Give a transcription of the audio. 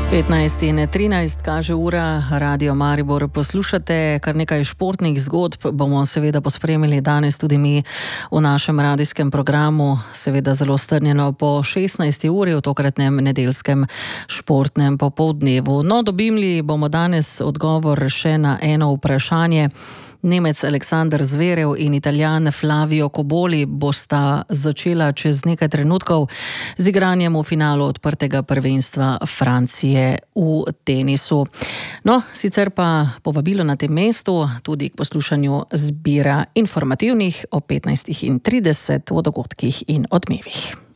15:13 kaže ura, Radio Maribor poslušate, kar nekaj športnih zgodb bomo seveda pospremili danes tudi mi v našem radijskem programu, seveda zelo strnjeno po 16. uri v tokratnem nedeljskem športnem popoldnevu. No, dobili bomo danes odgovor še na eno vprašanje. Nemec Aleksander Zverev in Italijan Flavio Cobolli bosta začela čez nekaj trenutkov z igranjem v finalu odprtega prvenstva Francije v tenisu. No, sicer pa povabilo na tem mestu tudi k poslušanju zbira informativnih o 15:30 o dogodkih in odmevih.